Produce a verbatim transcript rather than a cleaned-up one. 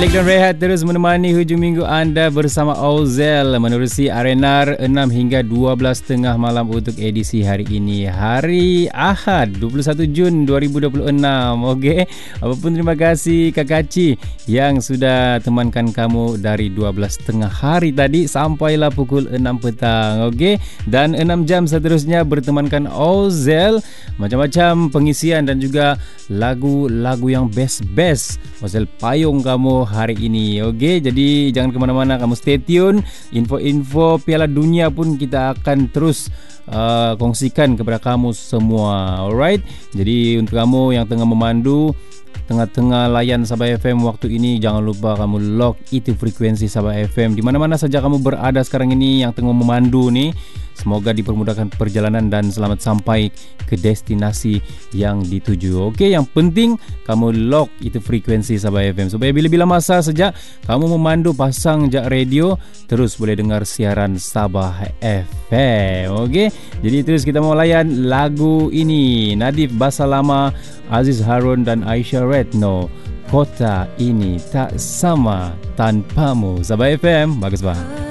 Balik dan rehat terus menemani hujung minggu anda bersama Ozel menerusi R N R enam hingga dua belas tiga puluh malam untuk edisi hari ini, hari Ahad dua puluh satu Jun dua ribu dua puluh enam. Okey, apapun terima kasih Kak Kaci yang sudah temankan kamu dari dua belas tiga puluh hari tadi sampailah pukul enam petang. Okey, dan enam jam seterusnya bertemankan Ozel, macam-macam pengisian dan juga lagu-lagu yang best-best. Ozel payung kamu hari ini. Okey, jadi jangan ke mana-mana, kamu stay tune. Info-info Piala Dunia pun kita akan terus uh, kongsikan kepada kamu semua. Alright. Jadi untuk kamu yang tengah memandu tengah-tengah layan Sabah F M waktu ini, jangan lupa kamu lock itu frekuensi Sabah F M di mana-mana saja kamu berada sekarang ini yang tengah memandu nih. Semoga dipermudahkan perjalanan dan selamat sampai ke destinasi yang dituju. Okey, yang penting kamu lock itu frekuensi Sabah F M supaya bila-bila masa sejak kamu memandu pasang jak radio terus boleh dengar siaran Sabah F M. Okey, jadi terus kita mau layan lagu ini. Nadif Basalama, Aziz Harun dan Aisyah Retno, Kota Ini Tak Sama Tanpamu. Sabah F M, bagus bah.